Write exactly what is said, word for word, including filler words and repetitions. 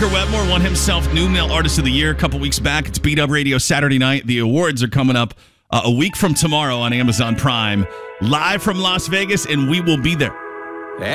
Parker Wetmore won himself New Male Artist of the Year a couple weeks back. It's Beat Up Radio Saturday night. The awards are coming up uh, a week from tomorrow on Amazon Prime, live from Las Vegas, and we will be there.